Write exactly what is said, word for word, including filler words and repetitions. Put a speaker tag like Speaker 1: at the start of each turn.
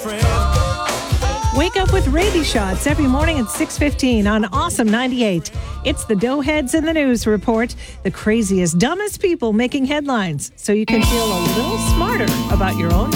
Speaker 1: Wake up with Raby Shots every morning at six fifteen on Awesome ninety-eight. It's the Doughheads in the News Report, the craziest, dumbest people making headlines, so you can feel a little smarter about your own